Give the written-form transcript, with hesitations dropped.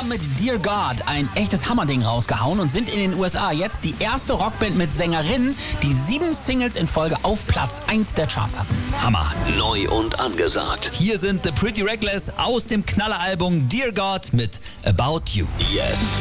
haben mit Dear God ein echtes Hammerding rausgehauen und sind in den USA jetzt die erste Rockband mit Sängerin, die 7 Singles in Folge auf Platz 1 der Charts hatten. Hammer. Neu und angesagt. Hier sind The Pretty Reckless aus dem Knalleralbum Dear God mit About You. Jetzt